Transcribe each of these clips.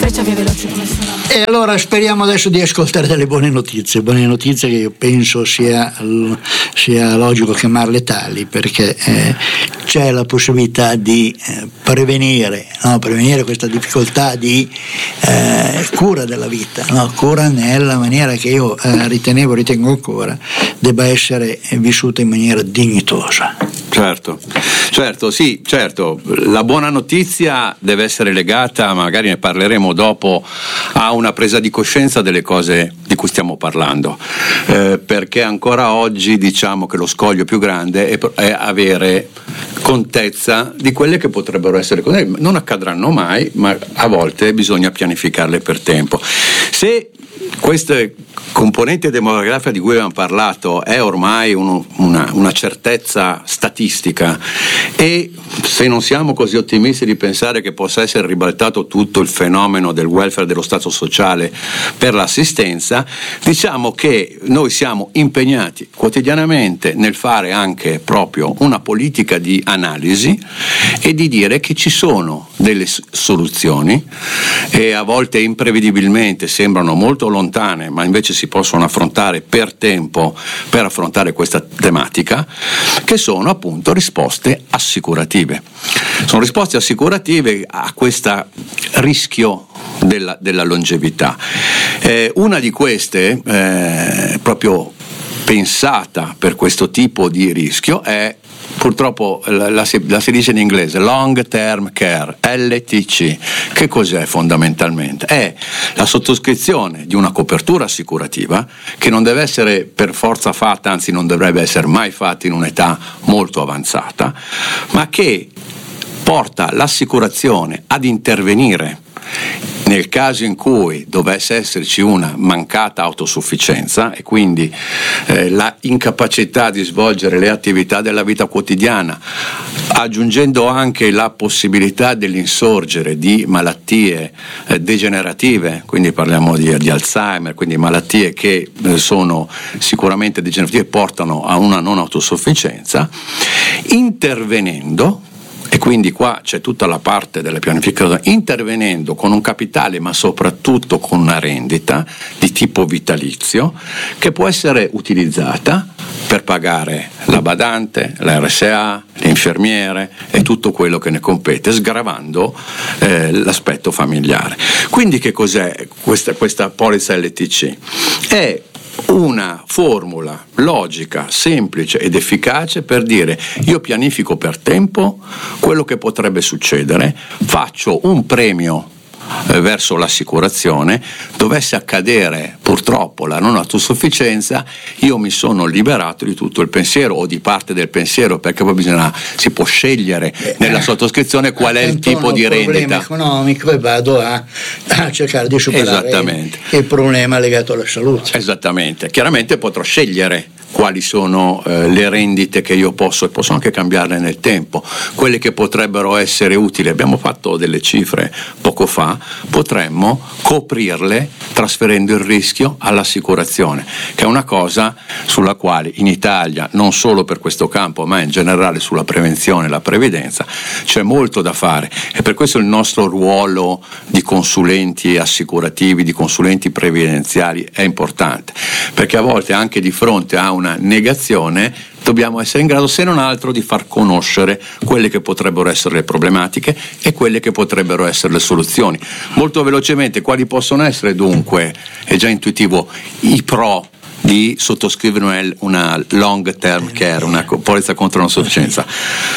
freccia più veloce come suona. E allora speriamo adesso di ascoltare delle buone notizie che io penso sia logico chiamarle tali, perché c'è la possibilità di prevenire questa difficoltà di cura della vita, cura nella maniera che io ritengo ancora debba essere vissuta in maniera dignitosa. Certo, sì, certo. La buona notizia deve essere legata, magari ne parleremo dopo, a una presa di coscienza delle cose di cui stiamo parlando, perché ancora oggi diciamo che lo scoglio più grande è avere contezza di quelle che potrebbero essere cose. Non accadranno mai, ma a volte bisogna pianificarle per tempo. Se queste componenti demografica di cui abbiamo parlato è ormai una certezza statistica, e se non siamo così ottimisti di pensare che possa essere ribaltato tutto il fenomeno del welfare, dello stato sociale per l'assistenza, diciamo che noi siamo impegnati quotidianamente nel fare anche proprio una politica di analisi e di dire che ci sono delle soluzioni, e a volte imprevedibilmente sembrano molto lontane, ma invece si possono affrontare per tempo per affrontare questa tematica, che sono appunto risposte assicurative. Sono risposte assicurative a questo rischio della longevità. Una di queste, proprio pensata per questo tipo di rischio, è purtroppo la si dice in inglese long term care, LTC. Che cos'è fondamentalmente? È la sottoscrizione di una copertura assicurativa che non deve essere per forza fatta, anzi non dovrebbe essere mai fatta in un'età molto avanzata, ma che porta l'assicurazione ad intervenire nel caso in cui dovesse esserci una mancata autosufficienza, e quindi la incapacità di svolgere le attività della vita quotidiana, aggiungendo anche la possibilità dell'insorgere di malattie degenerative, quindi parliamo di Alzheimer, quindi malattie che sono sicuramente degenerative e portano a una non autosufficienza, intervenendo. E quindi qua c'è tutta la parte della pianificazione, intervenendo con un capitale ma soprattutto con una rendita di tipo vitalizio che può essere utilizzata per pagare la badante, la RSA, l'infermiere e tutto quello che ne compete, sgravando l'aspetto familiare. Quindi che cos'è questa polizza LTC? È una formula logica, semplice ed efficace per dire: io pianifico per tempo quello che potrebbe succedere, faccio un premio verso l'assicurazione, dovesse accadere purtroppo la non autosufficienza, io mi sono liberato di tutto il pensiero o di parte del pensiero, perché poi si può scegliere nella sottoscrizione qual è il tipo di rendita. Il problema economico e vado a cercare di superare il problema legato alla salute. Esattamente, chiaramente potrò scegliere quali sono le rendite che io posso, e posso anche cambiarle nel tempo, quelle che potrebbero essere utili. Abbiamo fatto delle cifre poco fa, potremmo coprirle trasferendo il rischio all'assicurazione, che è una cosa sulla quale in Italia, non solo per questo campo ma in generale sulla prevenzione e la previdenza, c'è molto da fare, e per questo il nostro ruolo di consulenti assicurativi, di consulenti previdenziali è importante, perché a volte anche di fronte a una negazione dobbiamo essere in grado, se non altro, di far conoscere quelle che potrebbero essere le problematiche e quelle che potrebbero essere le soluzioni. Molto velocemente, quali possono essere dunque, è già intuitivo, i pro di sottoscrivere una long term care, una polizza contro l'insufficienza?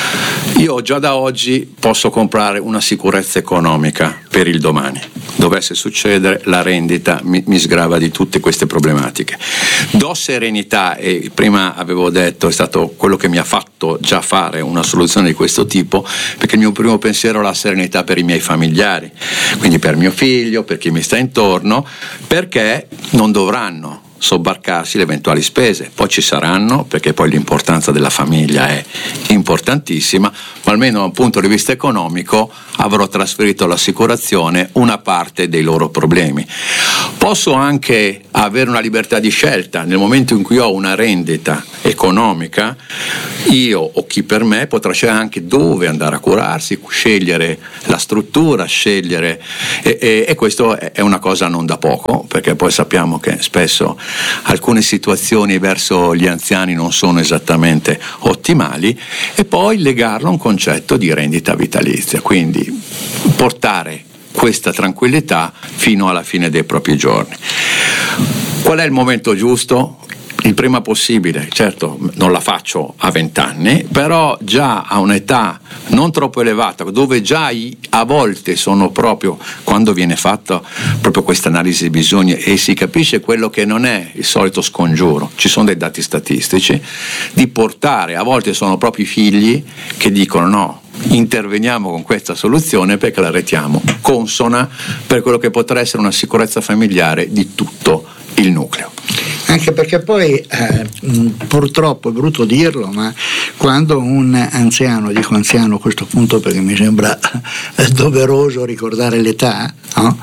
Io già da oggi posso comprare una sicurezza economica per il domani. Dovesse succedere, la rendita mi sgrava di tutte queste problematiche. Do serenità, e prima avevo detto, è stato quello che mi ha fatto già fare una soluzione di questo tipo, perché il mio primo pensiero è la serenità per i miei familiari, quindi per mio figlio, per chi mi sta intorno, perché non dovranno sobbarcarsi le eventuali spese. Poi ci saranno, perché poi l'importanza della famiglia è importantissima, ma almeno da un punto di vista economico avrò trasferito all'assicurazione una parte dei loro problemi. Posso anche avere una libertà di scelta nel momento in cui ho una rendita economica, io o chi per me potrà scegliere anche dove andare a curarsi, scegliere la struttura, scegliere e questo è una cosa non da poco, perché poi sappiamo che spesso alcune situazioni verso gli anziani non sono esattamente ottimali, e poi legarlo a un concetto di rendita vitalizia, quindi portare questa tranquillità fino alla fine dei propri giorni. Qual è il momento giusto? Il prima possibile. Certo, non la faccio a 20 anni, però già a un'età non troppo elevata, dove già a volte sono proprio, quando viene fatta proprio questa analisi di bisogni e si capisce quello che non è il solito scongiuro, ci sono dei dati statistici, di portare, a volte sono proprio i figli che dicono no, interveniamo con questa soluzione perché la retiamo consona per quello che potrà essere una sicurezza familiare di tutto il nucleo. Anche perché poi purtroppo è brutto dirlo, ma quando un anziano, dico anziano a questo punto perché mi sembra doveroso ricordare l'età, no?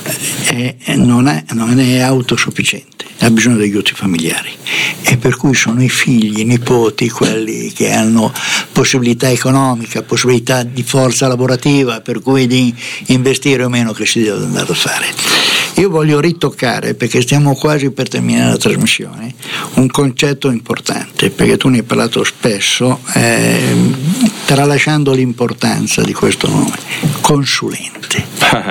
Non è autosufficiente, ha bisogno di aiuti familiari, e per cui sono i figli, i nipoti, quelli che hanno possibilità economica, possibilità di forza lavorativa, per cui di investire o meno, che si deve andare a fare. Io voglio ritoccare, perché stiamo quasi per terminare la trasmissione, un concetto importante, perché tu ne hai parlato spesso, tralasciando l'importanza di questo nome, consulente.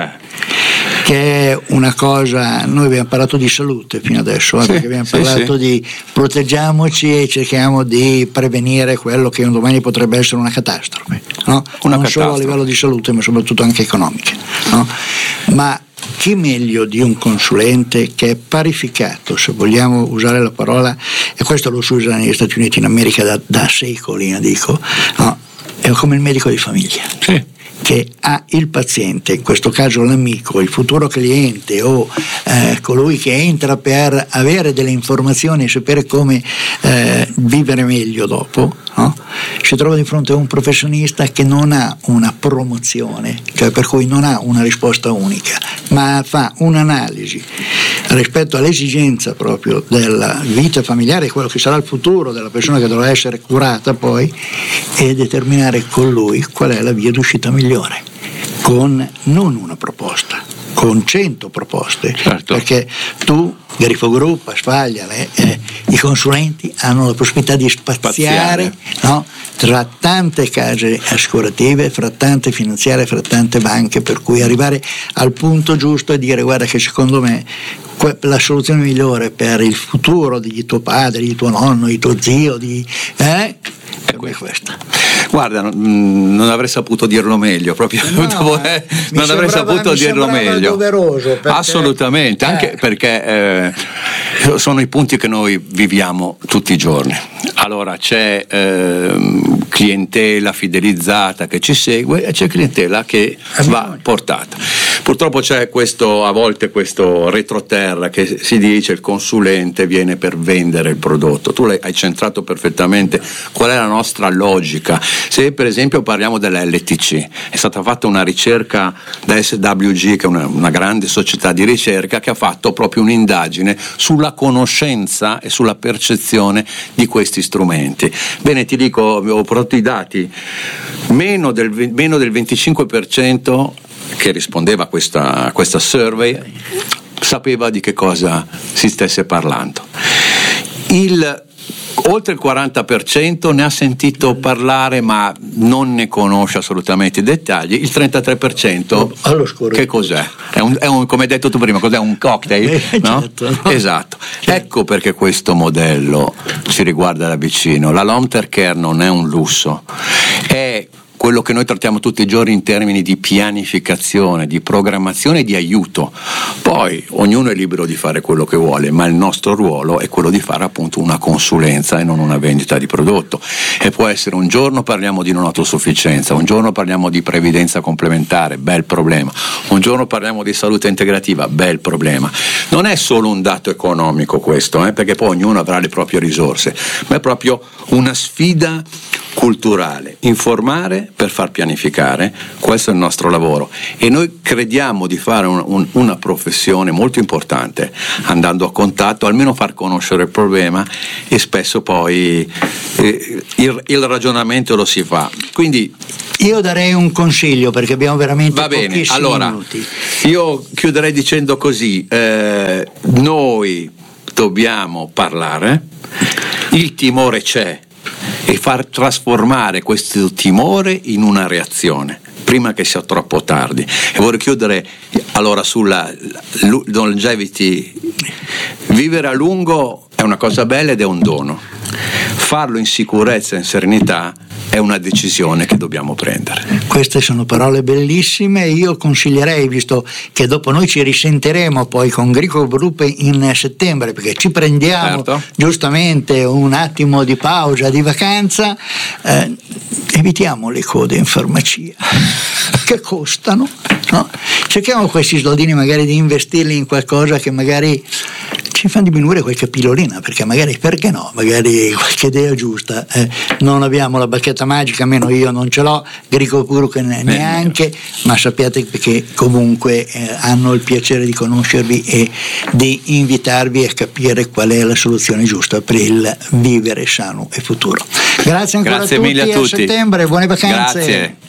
Che è una cosa, noi abbiamo parlato di salute fino adesso, perché abbiamo parlato di proteggiamoci e cerchiamo di prevenire quello che un domani potrebbe essere una catastrofe, no? Non solo a livello di salute, ma soprattutto anche economica, no? Ma chi meglio di un consulente che è parificato, se vogliamo usare la parola, e questo lo si usa negli Stati Uniti in America da secoli, dico, no? È come il medico di famiglia. Sì. Che ha il paziente, in questo caso l'amico, il futuro cliente o colui che entra per avere delle informazioni e sapere come vivere meglio dopo, no? Si trova di fronte a un professionista che non ha una promozione, cioè per cui non ha una risposta unica, ma fa un'analisi rispetto all'esigenza proprio della vita familiare, quello che sarà il futuro della persona che dovrà essere curata poi, e determinare con lui qual è la via d'uscita migliore, con non una proposta, con 100 proposte. Certo. Perché tu, Grifo Group, Asfaglia, i consulenti hanno la possibilità di spaziare. No? Tra tante case assicurative, fra tante finanziarie, fra tante banche, per cui arrivare al punto giusto e dire guarda che secondo me la soluzione migliore per il futuro di tuo padre, di tuo nonno, di tuo zio, è questa. Guarda, non avrei saputo dirlo meglio, proprio non avrei saputo dirlo meglio. Doveroso perché, assolutamente, anche perché sono i punti che noi viviamo tutti i giorni. Allora c'è clientela fidelizzata che ci segue e c'è clientela che va portata. Purtroppo c'è a volte questo retroterra che si dice il consulente viene per vendere il prodotto. Tu hai centrato perfettamente qual è la nostra logica. Se per esempio parliamo della LTC, è stata fatta una ricerca da SWG, che è una grande società di ricerca, che ha fatto proprio un'indagine sulla conoscenza e sulla percezione di questi strumenti. Bene, ti dico, ho portato i dati, meno del 25% che rispondeva a questa survey sapeva di che cosa si stesse parlando. Oltre il 40% ne ha sentito parlare ma non ne conosce assolutamente i dettagli. Il 33% che cos'è? È un, come hai detto tu prima, cos'è? Un cocktail? No? Certo. Esatto. Ecco perché questo modello ci riguarda da vicino. La long term care non è un lusso, è quello che noi trattiamo tutti i giorni in termini di pianificazione, di programmazione e di aiuto. Poi ognuno è libero di fare quello che vuole, ma il nostro ruolo è quello di fare appunto una consulenza e non una vendita di prodotto. E può essere un giorno parliamo di non autosufficienza, un giorno parliamo di previdenza complementare, bel problema, un giorno parliamo di salute integrativa, bel problema. Non è solo un dato economico questo, perché poi ognuno avrà le proprie risorse, ma è proprio una sfida culturale, informare per far pianificare, questo è il nostro lavoro e noi crediamo di fare una professione molto importante, andando a contatto, almeno far conoscere il problema e spesso poi il ragionamento lo si fa. Quindi io darei un consiglio perché abbiamo veramente pochissimi minuti. Io chiuderei dicendo così, noi dobbiamo parlare, il timore c'è e far trasformare questo timore in una reazione prima che sia troppo tardi. E vorrei chiudere allora sulla longevity. Vivere a lungo è una cosa bella ed è un dono, farlo in sicurezza e in serenità è una decisione che dobbiamo prendere. Queste sono parole bellissime. Io consiglierei, visto che dopo noi ci risentiremo poi con Grigol Group in settembre, perché ci prendiamo giustamente un attimo di pausa, di vacanza, evitiamo le code in farmacia che costano, no? Cerchiamo questi soldini magari di investirli in qualcosa che magari ci fa diminuire qualche pillolina, perché magari, perché no, magari qualche idea giusta. Non abbiamo la bacchetta magica, almeno io non ce l'ho, Grigol Group neanche, ma sappiate che comunque hanno il piacere di conoscervi e di invitarvi a capire qual è la soluzione giusta per il vivere sano e futuro. Grazie ancora a tutti, mille a tutti. A settembre, buone vacanze. Grazie.